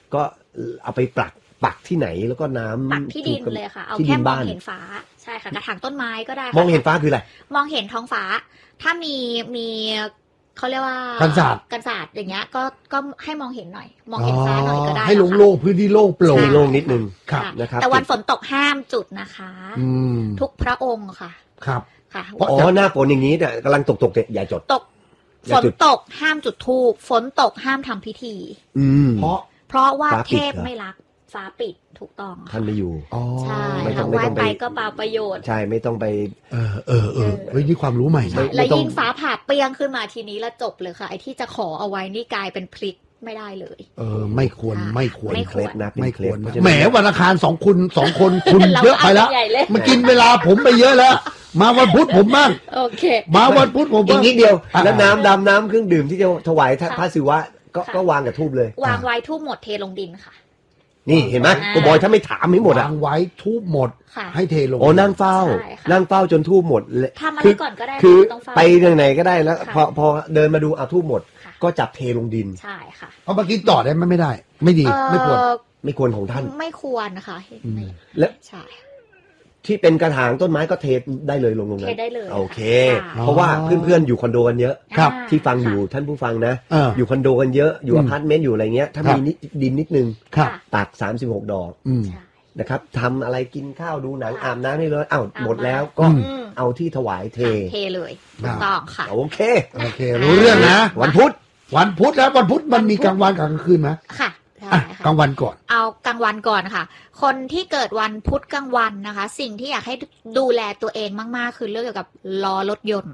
ก็เอาไปปักที่ไหนแล้วก็น้ำปักที่ดินเลยค่ะเอาแค่มองเห็นฟ้าใช่ค่ะกระถางต้นไม้ก็ได้มองเห็นฟ้าคืออะไรมองเห็นท้องฟ้าถ้ามีเขาเรียกว่ากันศาสตร์อย่างเงี้ยก็ให้มองเห็นหน่อยมองเห็นฟ้าหน่อยก็ได้ให้โล่งๆพื้นที่โล่งโปร่งโล่งนิดนึงนะครับแต่วันฝนตกห้ามจุดนะคะทุกพระองค์ค่ะครับค่ะอ๋อหน้าฝนอย่างนี้เนี่ยกำลังตกอย่าจดตกฝนตกห้ามจุดธูปฝนตกห้ามทำพิธีเพราะว่าเทพไม่รักฟ้าปิดถูกต้องท่านไม่อยู่ใช่ค่ะไหว้ไปก็เปล่าประโยชน์ใช่ไม่ต้องไปเฮ้ยนี่ความรู้ใหม่นะแล้วยิ่งฟ้าผ่าเปรี้ยงขึ้นมาทีนี้แล้วจบเลยค่ะไอ้ที่จะขอเอาไว้นี่กลายเป็นพลิกไม่ได้เลยไม่ควรเคล็ดนะไม่ควรแหมวันอังคาร2 คนคุณเยอะไปแล้วมันกินเวลาผมไปเยอะแล้วมาวันพุธผมบ้างโอเคมาวันพุธผมอีกนิดเดียวแล้วน้ำเครื่องดื่มที่จะถวายพระศิวะก็วางกับธูปเลยวางไว้ธูปหมดเทลงดินค่ะนี่เห็นไหมกูบอยถ้าไม่ถามไม่หมดวางไว้ทูบหมดให้เทลงนั่งเฝ้าจนทูบหมดทำอะไรก่อนก็ได้คือไปไหนก็ได้แล้วพอเดินมาดูเอาทูบหมดก็จับเทลงดินใช่ค่ะเพราะเมื่อกี้ต่อได้ไม่ได้ไม่ดีไม่ควรของท่านไม่ควรนะคะและใช่ที่เป็นกระถางต้นไม้ก็เทได้เลยลงนั้นเทได้เลยโอเคเพราะว่าเพื่อนๆอยู่คอนโดกันเยอะที่ฟังอยู่ท่านผู้ฟังนะอยู่คอนโดกันเยอะอยู่อพาร์ตเมนต์อยู่อะไรเงี้ยถ้ามีดินนิดนึงตัก36 ดอกนะครับทำอะไรกินข้าวดูหนังอาบน้ำให้เลยหมดแล้วก็เอาที่ถวายเทเลยถูกต้องค่ะโอเครู้เรื่องนะวันพุธแล้ววันพุธมันมีกลางวันกับกลางคืนไหมค่ะกลางวันก่อนเอากลางวันก่อนค่ะคนที่เกิดวันพุธกลางวันนะคะสิ่งที่อยากให้ดูแลตัวเองมากๆคือเรื่องเกี่ยวกับล้อรถยนต์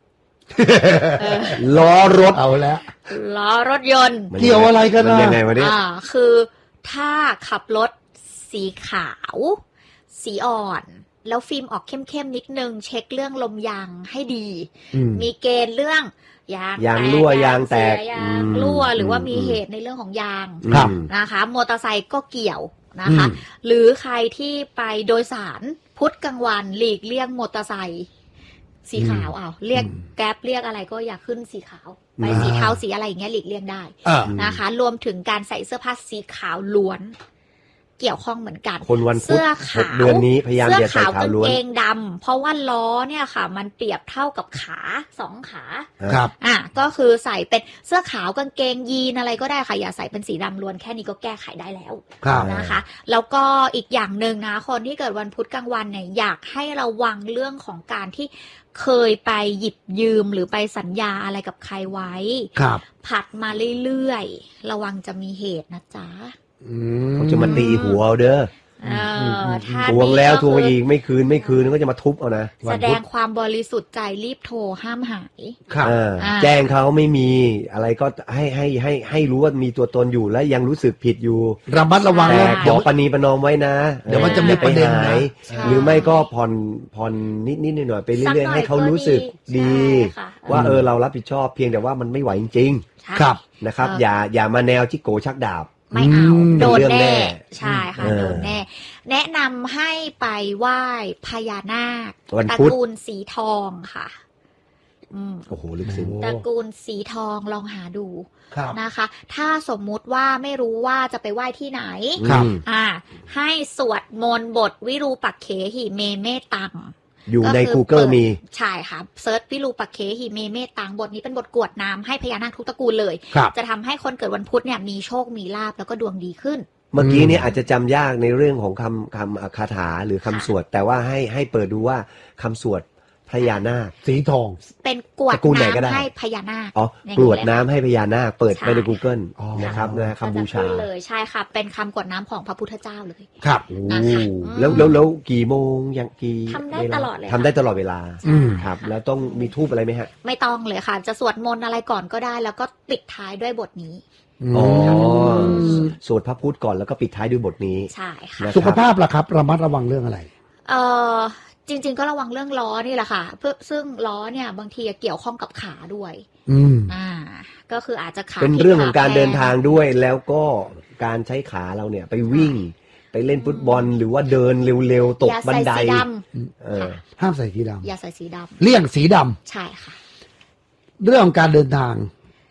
ล้อรถเอาแล้วล้อรถยนต์เกี่ยวอะไรกันนะยังไงวะเนี่ยคือถ้าขับรถสีขาวสีอ่อนแล้วฟิล์มออกเข้มๆนิดนึงเช็คเรื่องลมยางให้ดีมีเกณฑ์เรื่องยางรั่วยางแตกยางรั่วหรือว่ามีเหตุในเรื่องของยางนะคะมอเตอร์ไซค์ก็เกี่ยวนะคะหรือใครที่ไปโดยสารพุธกลางวันหลีกเลี่ยงมอเตอร์ไซค์สีขาวเรียกแก๊ปเรียกอะไรก็อย่าขึ้นสีขาวไปสีเทาสีอะไรอย่างเงี้ยหลีกเลี่ยงได้นะคะรวมถึงการใส่เสื้อผ้าสีขาวล้วนเกี่ยวข้องเหมือนกันคนวันพุธเดือนนี้พยายามอย่าใส่ขาวล้วนเสื้อขาวกางเกงดำเพราะว่าล้อเนี่ยค่ะมันเปรียบเท่ากับขา2 ขาครับก็คือใส่เป็นเสื้อขาวกางเกงยีนอะไรก็ได้ค่ะอย่าใส่เป็นสีดำล้วนแค่นี้ก็แก้ไขได้แล้วนะคะแล้วก็อีกอย่างนึงนะคนที่เกิดวันพุธกลางวันเนี่ยอยากให้ระวังเรื่องของการที่เคยไปหยิบยืมหรือไปสัญญาอะไรกับใครไว้ผัดมาเรื่อยๆระวังจะมีเหตุนะจ๊ะเขาจะมาตีหัวเด้อทวงแล้วทวงอีกไม่คืนก็จะมาทุบเอานะแสดงความบริสุทธิ์ใจรีบโทรห้ามหายแจ้งเขาไม่มีอะไรก็ให้รู้ว่ามีตัวตนอยู่และยังรู้สึกผิดอยู่ระมัดระวังเดี๋ยวปณีประนอมไว้นะเดี๋ยวมันจะมีประเด็นหายหรือไม่ก็ผ่อนนิดหน่อยไปเรื่อยๆให้เขารู้สึกดีว่าเรารับผิดชอบเพียงแต่ว่ามันไม่ไหวจริงๆครับนะครับอย่ามาแนวที่โกชักดาบไม่เอาโดนแน่ใช่ค่ะโดนแน่แนะนำให้ไปไหว้พญานาคตระกูลสีทองค่ะโอ้โหลึกซึ้งตระกูลสีทองลองหาดูนะคะถ้าสมมุติว่าไม่รู้ว่าจะไปไหว้ที่ไหนให้สวดมนต์บทวิรูปักเขหิเมเมตังอยู่ใน Google มีใช่ค่ะเซิร์ชวิรูปักเขหิเมเมตังบทนี้เป็นบทกรวดน้ำให้พญานาคทุกตระกูลเลยจะทำให้คนเกิดวันพุธเนี่ยมีโชคมีลาภแล้วก็ดวงดีขึ้นเมื่อกี้เนี่ยอาจจะจำยากในเรื่องของคำคาถาหรือคำสวดแต่ว่าให้เปิดดูว่าคำสวดพญานาคสีทองเป็นกรวดน้ำให้พญานาคกรวดน้ำให้พญานาคเปิดไปใน Google นะครับนะคำบูชาเลยใช่ค่ะเป็นคำกรวดน้ำของพระพุทธเจ้าเลยครับแล้วกี่โมงอย่างกี่ทำได้ตลอดเลยทำได้ตลอดเวลาครับแล้วต้องมีธูปอะไรไหมฮะไม่ต้องเลยค่ะจะสวดมนต์อะไรก่อนก็ได้แล้วก็ปิดท้ายด้วยบทนี้สวดพระพุทธก่อนแล้วก็ปิดท้ายด้วยบทนี้ใช่ค่ะสุขภาพล่ะครับระมัดระวังเรื่องอะไรจริงๆก็ระวังเรื่องล้อนี่แหละค่ะซึ่งล้อเนี่ยบางทีเกี่ยวข้องกับขาด้วยก็คืออาจจะขาเป็นเรื่องของการเดินทางด้วยแล้วก็การใช้ขาเราเนี่ยไปวิ่งไปเล่นฟุตบอลหรือว่าเดินเร็วๆตกบันไดห้ามใส่สีดำอย่าใส่สีดำเลี่ยงสีดำใช่ค่ะเรื่องการเดินทาง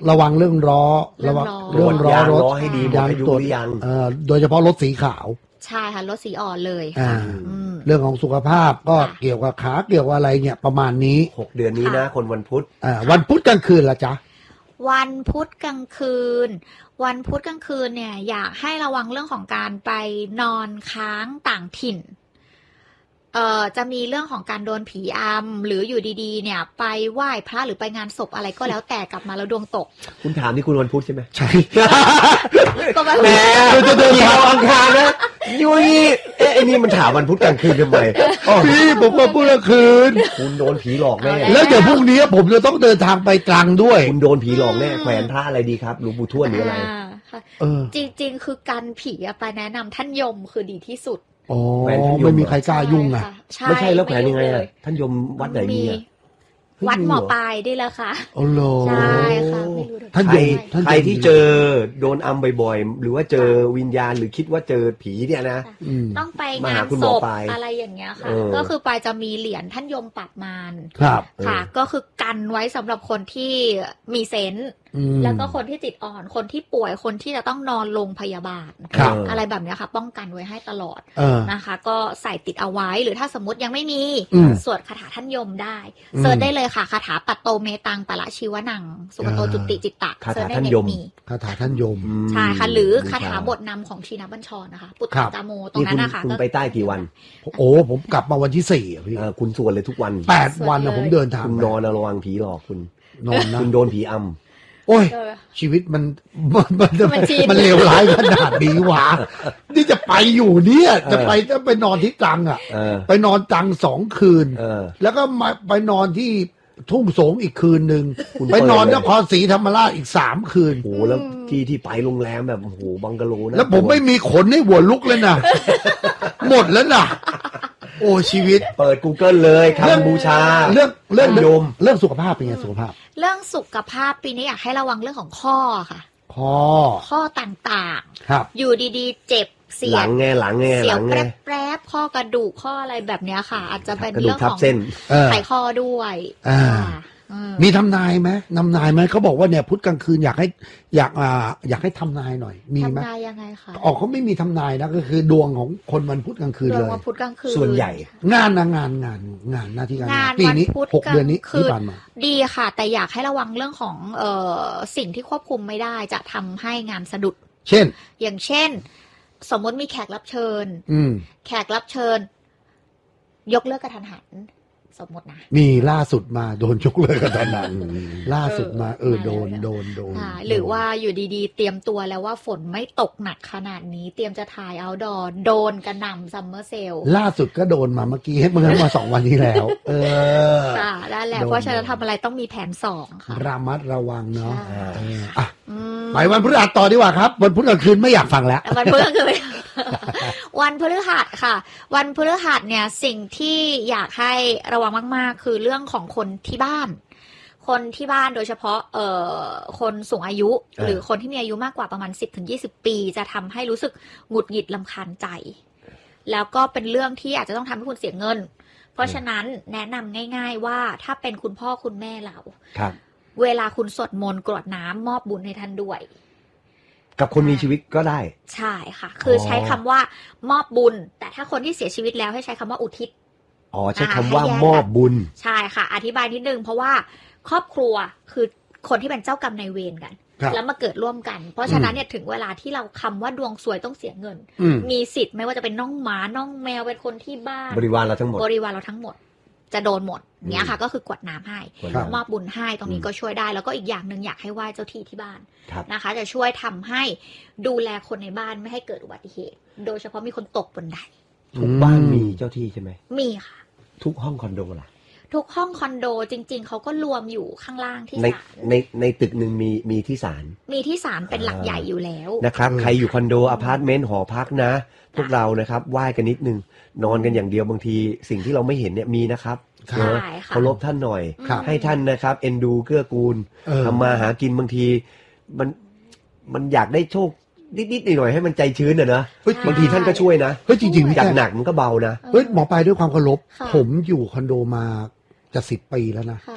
ระวังเรื่องล้อระวังเรื่องล้อรถให้ดียางตรวจยางโดยเฉพาะรถสีขาวใช่ค่ะรถสีอ่อนเลยค่ะเรื่องของสุขภาพก็เกี่ยวกับขาเกี่ยวกับอะไรเนี่ยประมาณนี้ 6 เดือนนี้นะคนวันพุธวันพุธกลางคืนล่ะจ๊ะวันพุธกลางคืนเนี่ยอยากให้ระวังเรื่องของการไปนอนค้างต่างถิ่นจะมีเรื่องของการโดนผีอำหรืออยู่ดีๆเนี่ยไปไหว้พระหรือไปงานศพอะไรก็แล้วแต่กลับมาแล้วดวงตกคุณถามนี่คุณวันพุธใช่ไหมใช่ก็มาแหมจะเดินทางอังคารนะยุ้ยไอ้นี่มันถามวันพุธกลางคืนทำไมพี่ผมมาพุธกลางคืนคุณโดนผีหลอกแน่แล้วเดี๋ยวพรุ่งนี้ผมจะต้องเดินทางไปตรังด้วยคุณโดนผีหลอกแน่แขวนพระอะไรดีครับหลวงปู่ทวดหรืออะไรจริงๆคือการผีไปแนะนำท่านยมคือดีที่สุดอ๋อไม่มีใครกล้ายุ่งอ่ะไม่ใช่แล้วแขวนยังไงท่านยมวัดไหนมีวัดหมอปลายได้แล้วค่ะอ๋อเหรอใช่ค่ะท่านใครที่เจอโดนอำบ่อยๆหรือว่าเจอวิญญาณหรือคิดว่าเจอผีเนี่ยนะต้องไปงานศพอะไรอย่างเงี้ยค่ะก็คือปลายจะมีเหรียญท่านยมปรับมารค่ะก็คือกันไว้สำหรับคนที่มีเซนส์แล้วก็คนที่จิตอ่อนคนที่ป่วยคนที่จะต้องนอนโรงพยาบาลอะไรแบบนี้ค่ะป้องกันไว้ให้ตลอดนะคะก็ใส่ติดเอาไว้หรือถ้าสมมติยังไม่มีสวดคาถาท่านยมได้เซิร์ชได้เลยค่ะคาถาปัตโตเมตังปะละชีวนังสุปโตจุติจิตตะเซิร์ชได้ในนี้คาถาท่านยมใช่ค่ะหรือคาถาบทนำของชีนบัญชรนะคะปุตตะตาโมตรงนั้นนะคะคุณไปใต้กี่วันผมกลับมาวันที่4พี่คุณสวดเลยทุกวัน 8 วันนะผมเดินทางคุณนอนระวังผีหลอกคุณนอนนะคุณโดนผีอำโอ้ยชีวิตมันเลวร้ายขนาดนี้วะนี่จะไปอยู่เนี่ยจะไปนอนที่ตรังอ่ะไปนอนตรัง2 คืนแล้วก็มาไปนอนที่ทุ่งสงอีกคืนนึงไปนอนนครศรีธรรมราชอีก3 คืนโอ้โหแล้วที่ไปโรงแรมแบบโอ้โหบังกะโลนะแล้วผมไม่มีขนให้หัวลุกเลยนะหมดแล้วนะโอ้ชีวิตเปิด Google เลยคำบูชาเรื่องสุขภาพเป็นไงสุขภาพเรื่องสุขภาพปีนี้อยากให้ระวังเรื่องของข้อค่ะข้อต่างๆครับอยู่ดีๆเจ็บเสียหลังเสียวแปรบข้อกระดูกข้ออะไรแบบนี้ค่ะอาจจะเป็นเรื่องของไขข้อด้วยมีทำนายไหมเขาบอกว่าเนี่ยพุธกลางคืนอยากให้ทำนายหน่อยมีไหมทำนายยังไงคะเขาไม่มีทำนายนะก็คือดวงของคนวันพุธกลางคืนเลยดวงวันพุธกลางคืนส่วนใหญ่งานหน้าที่การงานปีนี้6 เดือนนี้ที่ผ่านมาดีค่ะแต่อยากให้ระวังเรื่องของสิ่งที่ควบคุมไม่ได้จะทำให้งานสะดุดอย่างเช่นสมมติมีแขกรับเชิญแขกรับเชิญยกเลิกกระทันหันสมมตินะมีล่าสุดมาโดนยกเลิกกระทันหันล่าสุดมาโดนหรือว่าอยู่ดีๆเตรียมตัวแล้วว่าฝนไม่ตกหนักขนาดนี้เตรียมจะถ่ายเอาท์ดอร์โดนกระหน่ำซัมเมอร์เซลล่าสุดก็โดนมาเมื่อกี้เมื่อ2 วันนี้แล้วได้แล้วเพราะฉะนั้นทำอะไรต้องมีแผน2ค่ะระมัดระวังเนาะไปวันพฤหัสต่อดีกว่าครับวันพุธกลางคืนไม่อยากฟังแล้ววันพฤหัสวันพฤหัสค่ะวันพฤหัสเนี่ยสิ่งที่อยากให้ระวังมากๆคือเรื่องของคนที่บ้านโดยเฉพาะคนสูงอายุหรือคนที่มีอายุมากกว่าประมาณ 10-20 ปีจะทำให้รู้สึกหงุดหงิดรำคาญใจแล้วก็เป็นเรื่องที่อาจจะต้องทำให้คุณเสียเงินเพราะฉะนั้นแนะนำง่ายๆว่าถ้าเป็นคุณพ่อคุณแม่เราเวลาคุณสวดมนต์กรวดน้ำมอบบุญให้ท่านด้วยกับคนมีชีวิตก็ได้ใช่ค่ะคือใช้คำว่ามอบบุญแต่ถ้าคนที่เสียชีวิตแล้วให้ใช้คำว่าอุทิศใช้คำว่ามอบบุญใช่ค่ะอธิบายนิดนึงเพราะว่าครอบครัวคือคนที่เป็นเจ้ากรรมนายเวรกันแล้วมาเกิดร่วมกันเพราะฉะนั้นเนี่ยถึงเวลาที่เราคำว่าดวงสวยต้องเสียเงินมีสิทธิ์ไม่ว่าจะเป็นน้องหมาน้องแมวเป็นคนที่บ้านบริวารเราทั้งหมดจะโดนหมดเนี้ยค่ะก็คือกวดน้ำให้มอบบุญให้ตรงนี้ก็ช่วยได้แล้วก็อีกอย่างหนึ่งอยากให้ไหว้เจ้าที่ที่บ้านนะคะจะช่วยทำให้ดูแลคนในบ้านไม่ให้เกิดอุบัติเหตุโดยเฉพาะมีคนตกบนไดทุกบ้านมีเจ้าที่ใช่ไหมมีค่ะทุกห้องคอนโดล่ะทุกห้องคอนโดจริงๆเขาก็รวมอยู่ข้างล่างที่ศาลในตึกหนึ่งมีที่ศาลเป็นหลักใหญ่อยู่แล้วนะครับใครอยู่คอนโดอพาร์ตเมนต์หอพักนะพวกเรานะครับไหว้กันนิดนึงนอนกันอย่างเดียวบางทีสิ่งที่เราไม่เห็นเนี่ยมีนะครับเคารพท่านหน่อยให้ท่านนะครับเอ็นดูเกื้อกูลทำมาหากินบางทีมันอยากได้โชคนิดๆหน่อยๆให้มันใจชื้นนะบางทีท่านก็ช่วยนะจริงๆจากหนักมันก็เบานะหมอปลายด้วยความเคารพผมอยู่คอนโดมาจะ10 ปีแล้วนะ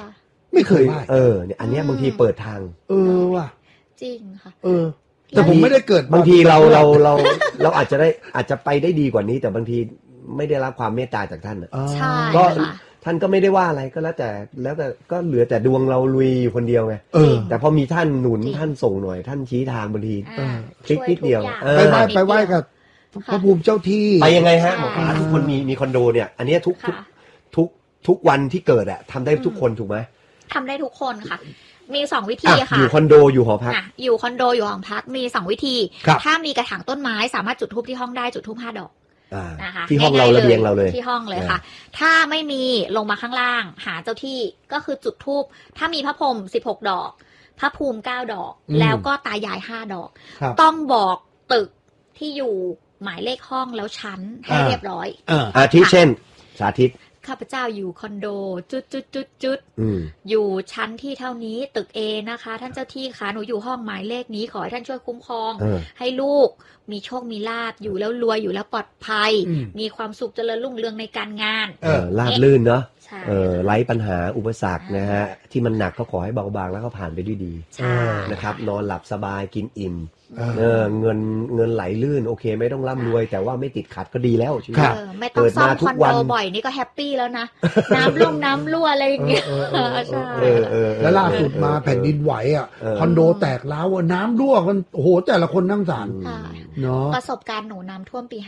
ไม่เคยไหว้เนี่ยอันเนี้ยบางทีเปิดทางว่ะจริงค่ะแต่ผมไม่ได้เกิดบางทีเราอาจจะไปได้ดีกว่านี้แต่บางทีไม่ได้รับความเมตตาจากท่านใช่ก็ท่านก็ไม่ได้ว่าอะไรก็แล้วแต่ก็เหลือแต่ดวงเราลุยอยู่คนเดียวไงแต่พอมีท่านหนุนท่านส่งหน่อยท่านชี้ทางบางทีคลิกนิดเดียวไปไหว้กับพระภูมิเจ้าที่ไปยังไงฮะหมอปลาทุกคนมีคอนโดเนี่ยอันนี้ทุกวันที่เกิดทำได้ทุกคนถูกไหมทำได้ทุกคนค่ะมี2วิธีค่ะอยู่คอนโดอยู่หอพักอยู่คอนโดอยู่หอพักมี2วิธีถ้ามีกระถางต้นไม้สามารถจุดธูปที่ห้องได้จุดธูป5 ดอกนะคะที่ห้องเราระเบียงเราเลยที่ห้องเลยค่ะถ้าไม่มีลงมาข้างล่างหาเจ้าที่ก็คือจุดธูปถ้ามีพระพรหม16 ดอกพระภูมิ9 ดอกแล้วก็ตายาย5 ดอกต้องบอกตึกที่อยู่หมายเลขห้องแล้วชั้นให้เรียบร้อยอาทิเช่นสาธิตข้าพเจ้าอยู่คอนโดจุดอยู่ชั้นที่เท่านี้ตึก A นะคะท่านเจ้าที่คะหนูอยู่ห้องหมายเลขนี้ขอให้ท่านช่วยคุ้มครองให้ลูกมีโชคมีลาภอยู่แล้วรวยอยู่แล้วปลอดภัยมีความสุขเจริญรุ่งเรืองในการงานราบลื่นเนาะไร้ปัญหาอุปสรรคนะฮะที่มันหนักก็ขอให้เบาบางแล้วก็ผ่านไปด้วยดีนะครับนอนหลับสบายกินอิ่มเงินไหลลื่นโอเคไม่ต้องร่ำรวยแต่ว่าไม่ติดขัดก็ดีแล้วชีวิตไม่ต้องซ่อมคอนโดบ่อยนี่ก็แฮปปี้แล้วนะน้ำรั่วอะไรอย่างเงี้ยใช่แล้วล่าสุดมาแผ่นดินไหวคอนโดแตกร้าวน้ำรั่วกันโอ้โหแต่ละคนนั่งสารเนาะประสบการณ์หนูน้ำท่วมปี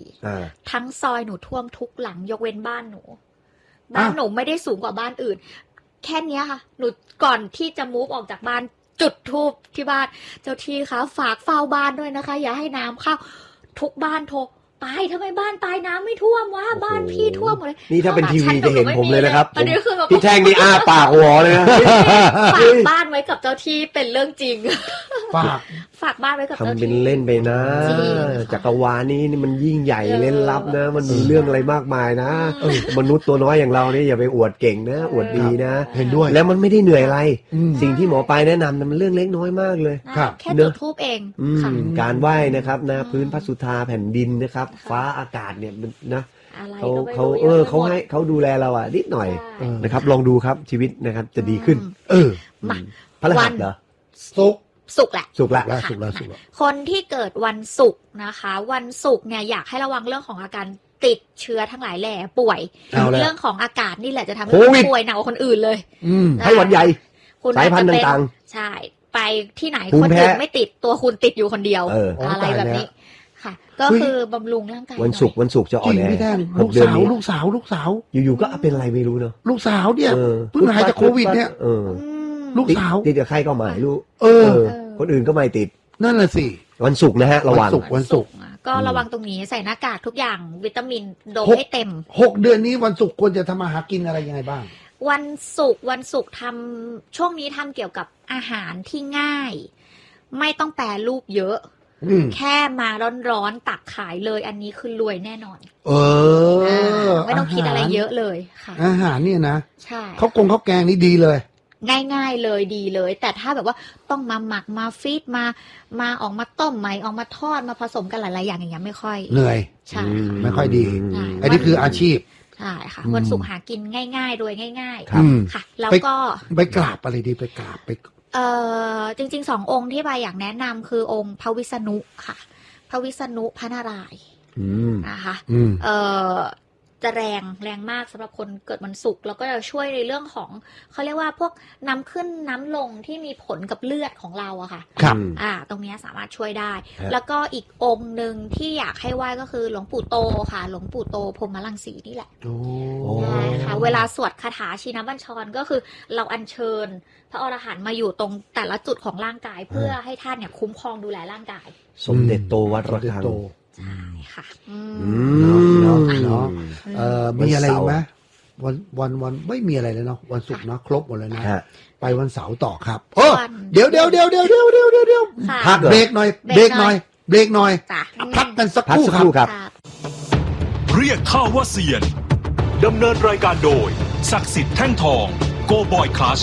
54ทั้งซอยหนูท่วมทุกหลังยกเว้นบ้านหนูไม่ได้สูงกว่าบ้านอื่นแค่นี้ค่ะหนูก่อนที่จะมูฟออกจากบ้านจุดธูปที่บ้านเจ้าที่คะฝากเฝ้าบ้านด้วยนะคะอย่าให้น้ำเข้าทุกบ้านโทรตายทำไมบ้านตายน้ำไม่ท่วมวะบ้านพี่ท่วมหมดเลยนี่ถ้าเป็นทีวีจะเห็นผมเลยนะครับพี่แท่งนี่อ้าปากหัวเลยนะฝากบ้านไว้กับเจ้าที่เป็นเรื่องจริงฝากบ้านไว้กับเจ้าที่ทำเป็นเล่นไปนะจักรวาลนี้นี่มันยิ่งใหญ่เล่นลับนะมันมีเรื่องอะไรมากมายนะมนุษย์ตัวน้อยอย่างเราเนี่ยอย่าไปอวดเก่งนะอวดดีนะเห็นด้วยแล้วมันไม่ได้เหนื่อยอะไรสิ่งที่หมอปลายแนะนำมันเรื่องเล็กน้อยมากเลยแค่จุดธูปเองการไหว้นะครับนะพื้นพระสุธาแผ่นดินนะครับฟ้าอากาศเนี่ยมันนะเขาให้เขาดูแลเรานิดหน่อยนะครับลองดูครับชีวิตนะครับจะดีขึ้นมาพฤหัสเหรอศุกร์แหละศุกร์คนที่เกิดวันศุกร์นะคะวันศุกร์เนี่ยอยากให้ระวังเรื่องของอาการติดเชื้อทั้งหลายแหล่ป่วยเรื่องของอากาศนี่แหละจะทำให้ป่วยหนักกว่าคนอื่นเลยให้หวัดใหญ่สายพันธุ์ต่างๆใช่ไปที่ไหนคนอื่นไม่ติดตัวคุณติดอยู่คนเดียวอะไรแบบนี้ก็คือบำรุงร่างกายวันศุกร์จะอ่อนแอลูกสาวอยู่ๆก็เป็นอะไรไม่รู้เนาะลูกสาวเนี่ยเพิ่งหายจากโควิดเนี่ยลูกสาวติดกับใครก็ไม่รู้คนอื่นก็ไม่ติดนั่นแหละสิวันศุกร์นะฮะระวังวันศุกร์ก็ระวังตรงนี้ใส่หน้ากากทุกอย่างวิตามินโดมให้เต็ม 6 เดือนนี้วันศุกร์ควรจะทำอาหารกินอะไรยังไงบ้างวันศุกร์ทำช่วงนี้ทำเกี่ยวกับอาหารที่ง่ายไม่ต้องแปรรูปเยอะแค่มาร้อนๆตักขายเลยอันนี้คือรวยแน่นอนไม่ต้องคิดอะไรเยอะเลยค่ะอาหารเนี่ยนะใช่ข้าวแกงนี่ดีเลยง่ายๆเลยดีเลยแต่ถ้าแบบว่าต้องมาหมักมาฟีดมาออกมาต้มใหม่ออกมาทอดมาผสมกันหลายๆอย่างอย่างเงี้ยไม่ค่อยเหนื่อยใช่ไม่ค่อยดีอันนี้คืออาชีพใช่ค่ะวันศุกร์หากินง่ายๆรวยง่ายๆค่ะแล้วก็ไปกราบอะไรดีไปกราบไปจริงๆ2 องค์ที่ใบอยากแนะนำคือองค์พระวิษณุค่ะพระวิษณุพระนารายณ์นะคะจะแรงมากสำหรับคนเกิดวันศุกร์แล้วก็จะช่วยในเรื่องของเขาเรียกว่าพวกน้ำขึ้นน้ำลงที่มีผลกับเลือดของเราอะค่ะครับตรงนี้สามารถช่วยได้แล้วก็อีกองค์หนึ่งที่อยากให้ไหว้ก็คือหลวงปู่โตค่ะหลวงปู่โตพรหมรังสีนี่แหละใช่ค่ะเวลาสวดคาถาชีนบัญชรก็คือเราอัญเชิญพระอรหันต์มาอยู่ตรงแต่ละจุดของร่างกายเพื่อให้ท่านเนี่ยคุ้มครองดูแลร่างกายสมเด็จโตวัดระฆังใช่ค่ะเนาะมีอะไรไหมวันไม่มีอะไรเลยเนาะวันศุกร์เนาะครบหมดเลยนะไปวันเสาร์ต่อครับเดี๋ยวพักเบรกหน่อยพักกันสักครู่ครับเรียกข้าว่าเซียนดำเนินรายการโดยศักดิ์สิทธิ์แท่งทองโกบอยคลัช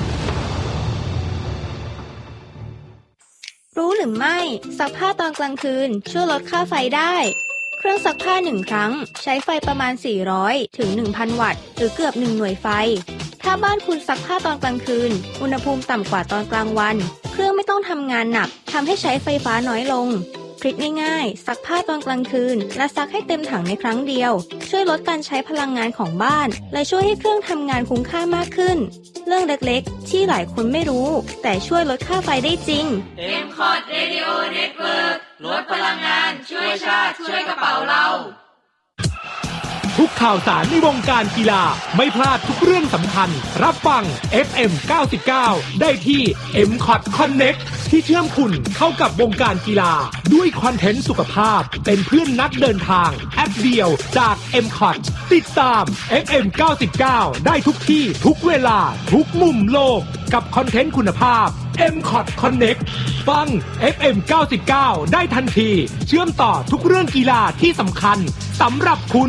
รู้หรือไม่ซักผ้าตอนกลางคืนช่วยลดค่าไฟได้เครื่องซักผ้า1 ครั้งใช้ไฟประมาณ400 ถึง 1,000 วัตต์หรือเกือบ1 หน่วยไฟถ้าาบ้านคุณซักผ้าตอนกลางคืนอุณหภูมิต่ำกว่าตอนกลางวันเครื่องไม่ต้องทำงานหนักทำให้ใช้ไฟฟ้าน้อยลงทริคง่ายๆซักผ้าตอนกลางคืนและซักให้เต็มถังในครั้งเดียวช่วยลดการใช้พลังงานของบ้านและช่วยให้เครื่องทำงานคุ้มค่ามากขึ้นเรื่องเล็กๆที่หลายคนไม่รู้แต่ช่วยลดค่าไฟได้จริง M-Cot Radio Network ลดพลังงานช่วยชาติช่วยกระเป๋าเราทุกข่าวสารในวงการกีฬาไม่พลาดทุกเรื่องสำคัญรับฟัง FM 99 ได้ที่ M-Cot Connect ที่เชื่อมคุณเข้ากับวงการกีฬาด้วยคอนเทนต์สุขภาพเป็นเพื่อนนักเดินทางแอปเดียวจาก M-Cot ติดตาม FM 99 ได้ทุกที่ทุกเวลาทุกมุมโลกกับคอนเทนต์คุณภาพ M-Cot Connect ฟัง FM 99 ได้ทันทีเชื่อมต่อทุกเรื่องกีฬาที่สำคัญสำหรับคุณ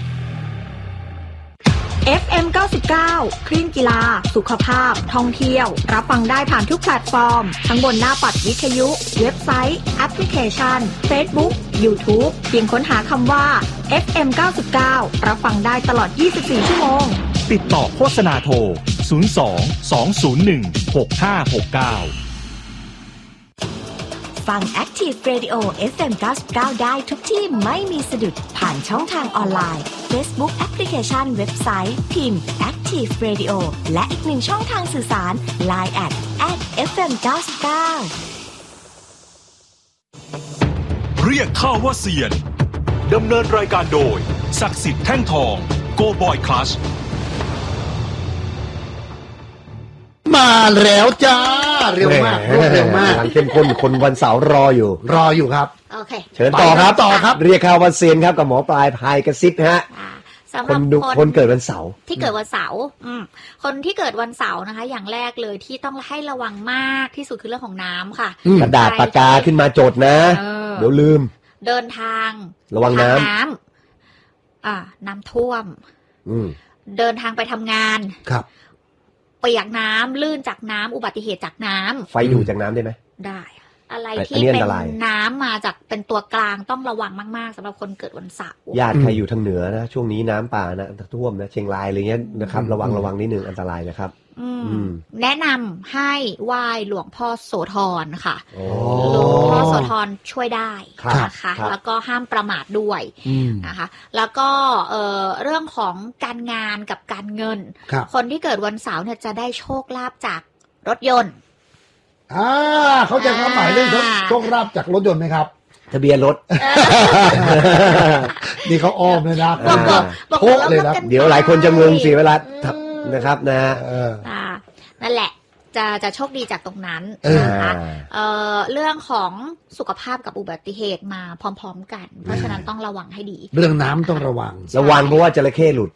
FM 99 คลื่นกีฬาสุขภาพท่องเที่ยวรับฟังได้ผ่านทุกแพลตฟอร์มทั้งบนหน้าปัดวิทยุเว็บไซต์แอปพลิเคชัน Facebook YouTube เพียงค้นหาคำว่า FM 99 รับฟังได้ตลอด 24 ชั่วโมงติดต่อโฆษณาโทร 02 201 6569 ฟัง Active Radio FM 99 ได้ทุกที่ไม่มีสะดุดผ่านช่องทางออนไลน์ Facebook แอปพลิเคชันเว็บไซต์พิมพ์ Active Radio และอีกหนึ่งช่องทางสื่อสาร Line @FM 99 เรียกข้าว่าเซียนดำเนินรายการโดยศักดิ์สิทธิ์แท่งทองโกบอยคลัชมาแล้วจ้าเร็วมากเร็วมากเข้มข้นคนวันเสาร์รออยู่ครับโอเคเชิญต่อครับเรียกข่าววันเซียนครับกับหมอปลายพายกระซิบฮะสำหรับคนเกิดวันเสาร์ที่เกิดวันเสาร์คนที่เกิดวันเสาร์นะคะอย่างแรกเลยที่ต้องให้ระวังมากที่สุดคือเรื่องของน้ำค่ะกระดาษปากกาขึ้นมาจดนะเดี๋ยวลืมเดินทางระวังน้ำท่วมเดินทางไปทำงานครับเปียกน้ำลื่นจากน้ำอุบัติเหตุจากน้ำไฟดูดจากน้ำได้ไหมได้อะไรที่เป็นน้ำมาจากเป็นตัวกลางต้องระวังมากๆสำหรับคนเกิดวันเสาร์ญาติใครอยู่ทางเหนือนะช่วงนี้น้ำป่านะท่วมนะเชียงรายอะไรเงี้ยนะครับระวังนิดนึงอันตรายนะครับแนะนำให้ไหว้หลวงพ่อโสธรค่ะหลวงพ่อโสธรช่วยได้นะคะแล้วก็ห้ามประมาทด้วยนะคะแล้วก็เรื่องของการงานกับการเงินคนที่เกิดวันเสาร์เนี่ยจะได้โชคลาภจากรถยนต์เขาจะความหมายเรื่องโชคลาภจากรถยนต์ไหมครับทะเบียนรถนี่เขาอ้อมเลยนะโชคเลยนะเดี๋ยวหลายคนจะงงเสียเวลานะครับนะนั่นแหละจะโชคดีจากตรงนั้นนะคะเรื่องของสุขภาพกับอุบัติเหตุมาพร้อมๆกันเพราะฉะนั้นต้องระวังให้ดีเรื่องน้ำต้องระวังเพราะว่าจระเข้หลุด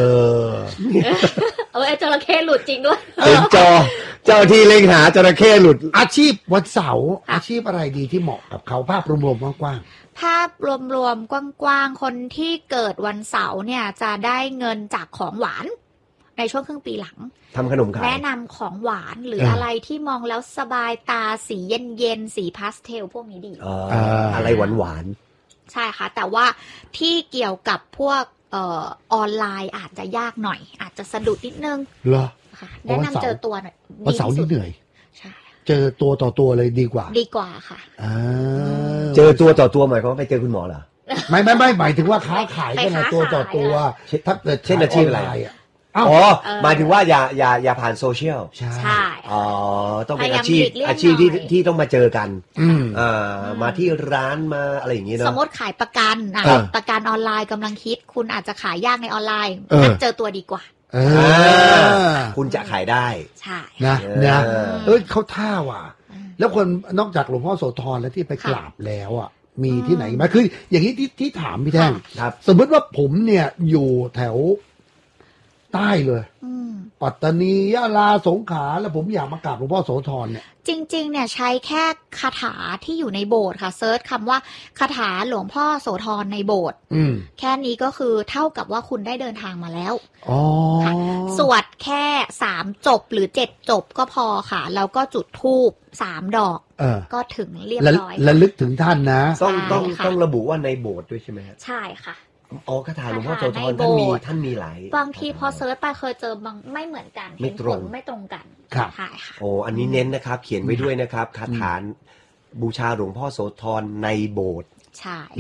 จระเข้หลุดจริงด้วยเจ้าที่เล็งหาจระเข้หลุดอาชีพวันเสาร์อาชีพอะไรดีที่เหมาะกับเขาภาพรวมๆกว้างๆภาพรวมๆกว้างๆคนที่เกิดวันเสาร์เนี่ยจะได้เงินจากของหวานในช่วงครึ่งปีหลังทำขนมขายแนะนำของหวานหรืออะไรที่มองแล้วสบายตาสีเย็นๆสีพาสเทลพวกนี้ดีอะไรหวานใช่ค่ะแต่ว่าที่เกี่ยวกับพวกออนไลน์อาจจะยากหน่อยอาจจะสะดุดนิดนึงเหรอแนะนำเจอตัวหน่อยวันเสาร์นี่เหนื่อยใช่เจอตัวต่อตัวเลยดีกว่าค่ะเจอตัวต่อตัวหมายความว่าไปเจอคุณหมอเหรอไม่หมายถึงว่าค้าขายกันตัวต่อตัวถ้าเกิดเช่นอาชีพอะไรหมายถึงว่าอย่าผ่านโซเชียลใช่ต้องเป็นอาชีพที่ต้องมาเจอกันมาที่ร้านมาอะไรอย่างนี้เนาะสมมติขายประกันประกันออนไลน์กำลังคิดคุณอาจจะขายยากในออนไลน์นัดเจอตัวดีกว่าคุณจะขายได้ใช่นะเขาท่าว่ะแล้วคนนอกจากหลวงพ่อโสธรแล้วที่ไปกราบแล้วอ่ะมีที่ไหนไหมคืออย่างนี้ที่ถามพี่แท่งสมมติว่าผมเนี่ยอยู่แถวใต้เลยปัตตานียะลาสงขลาแล้วผมอยากมากราบหลวงพ่อโสธรเนี่ยจริงๆเนี่ยใช้แค่คาถาที่อยู่ในโบสถ์ค่ะเซิร์ชคำว่าคาถาหลวงพ่อโสธรในโบสถ์แค่นี้ก็คือเท่ากับว่าคุณได้เดินทางมาแล้วค่ะสวดแค่3จบหรือ7จบก็พอค่ะแล้วก็จุดธูป3ดอกก็ถึงเรียบร้อยระลึกถึงท่านนะต้องระบุว่าในโบสถ์ด้วยใช่ไหมครับใช่ค่ะอ๋อคาถาหลวงพ่อโสธรท่านมีหลายบางทีพอเซิร์ชไปเคยเจอบางไม่เหมือนกันไม่ตรงกันใช่ค่ะโอ้อันนี้เน้นนะครับเขียนไว้ด้วยนะครับคาถาบูชาหลวงพ่อโสธรในโบสถ์ใช่